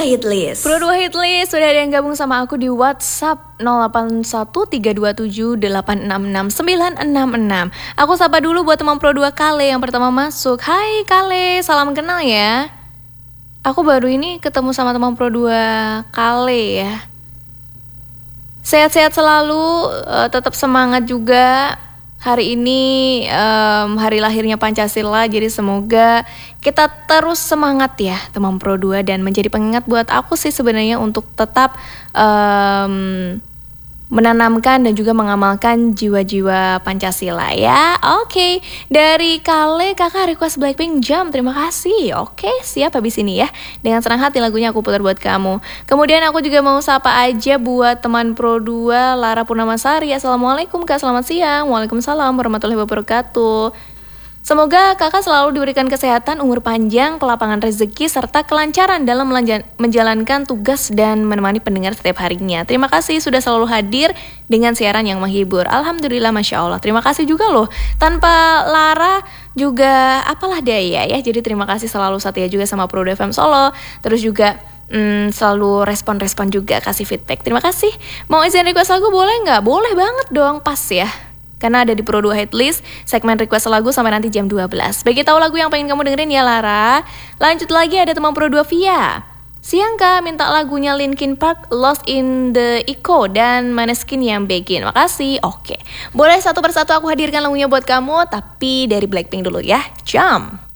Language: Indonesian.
Hitlist. Pro 2 Hitlist, sudah ada yang gabung sama aku di WhatsApp 081327866966. Aku sapa dulu buat teman Pro 2 Kale yang pertama masuk. Hai Kale, salam kenal ya. Aku baru ini ketemu sama teman Pro 2 Kale ya. Sehat-sehat selalu, tetap semangat juga. Hari ini hari lahirnya Pancasila, jadi semoga kita terus semangat ya teman Pro 2 dan menjadi pengingat buat aku sih sebenarnya untuk tetap menanamkan dan juga mengamalkan jiwa-jiwa Pancasila ya. Oke, dari Kale kakak request Blackpink Jump, terima kasih. Oke, siap habis ini ya. Dengan senang hati lagunya aku putar buat kamu. Kemudian aku juga mau sapa aja buat teman Pro 2 Lara Purnamasari. Assalamualaikum kak, selamat siang. Waalaikumsalam warahmatullahi wabarakatuh. Semoga kakak selalu diberikan kesehatan, umur panjang, kelapangan rezeki, serta kelancaran dalam menjalankan tugas dan menemani pendengar setiap harinya. Terima kasih sudah selalu hadir dengan siaran yang menghibur. Alhamdulillah, Masya Allah. Terima kasih juga loh. Tanpa Lara juga apalah daya ya. Jadi terima kasih selalu setia juga sama Pro 2 FM Solo. Terus juga selalu respon-respon juga, kasih feedback. Terima kasih. Mau izin request lagu boleh nggak? Boleh banget dong, pas ya. Karena ada di Pro 2 Hitlist, segmen request lagu sampai nanti jam 12. Bagi tahu lagu yang pengen kamu dengerin ya Lara. Lanjut lagi ada teman Pro 2 Via. Siang kak, minta lagunya Linkin Park, Lost in the Echo dan Maneskin yang Begin. Makasih. Oke, boleh satu persatu aku hadirkan lagunya buat kamu, tapi dari Blackpink dulu ya. Jump.